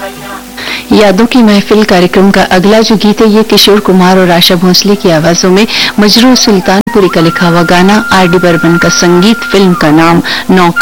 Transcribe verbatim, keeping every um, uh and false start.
यादों की महफिल कार्यक्रम का अगला जो गीत है ये किशोर कुमार और आशा भोसले की आवाजों में मजरू सुल्तानपुरी का लिखा हुआ गाना, आर डी बर्मन का संगीत, फिल्म का नाम नौकर।